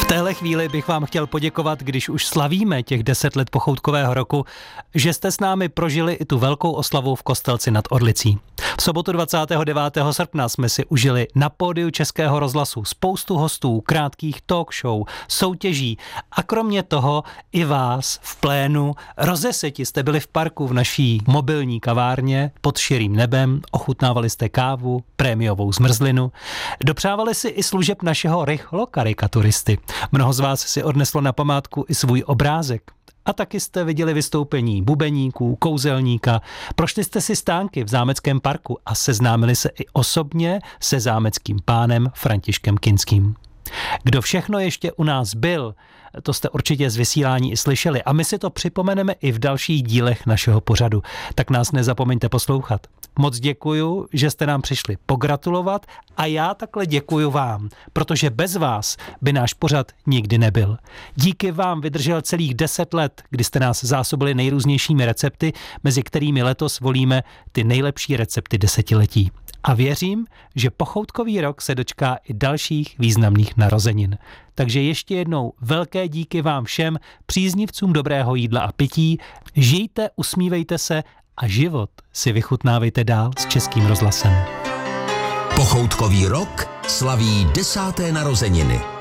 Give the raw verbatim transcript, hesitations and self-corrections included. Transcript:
téhle chvíli bych vám chtěl poděkovat, když už slavíme těch deset let pochoutkového roku, že jste s námi prožili i tu velkou oslavu v Kostelci nad Orlicí. V sobotu dvacátého devátého srpna jsme si užili na pódiu Českého rozhlasu spoustu hostů, krátkých talk show, soutěží a kromě toho i vás v plénu. Rozeseti jste byli v parku v naší mobilní kavárně pod širým nebem, ochutnávali jste kávu, prémiovou zmrzlinu, dopřávali si i služeb našeho rychlokarikaturisty. Mnoho z vás si odneslo na památku i svůj obrázek. A taky jste viděli vystoupení bubeníků, kouzelníka, prošli jste si stánky v Zámeckém parku a seznámili se i osobně se zámeckým pánem Františkem Kinským. Kdo všechno ještě u nás byl, to jste určitě z vysílání i slyšeli a my si to připomeneme i v dalších dílech našeho pořadu. Tak nás nezapomeňte poslouchat. Moc děkuju, že jste nám přišli pogratulovat a já takhle děkuju vám, protože bez vás by náš pořad nikdy nebyl. Díky vám vydržel celých deset let, kdy jste nás zásobili nejrůznějšími recepty, mezi kterými letos volíme ty nejlepší recepty desetiletí. A věřím, že pochoutkový rok se dočká i dalších významných narozenin. Takže ještě jednou velké díky vám všem, příznivcům dobrého jídla a pití. Žijte, usmívejte se a život si vychutnávejte dál s Českým rozhlasem. Pochoutkový rok slaví desáté narozeniny.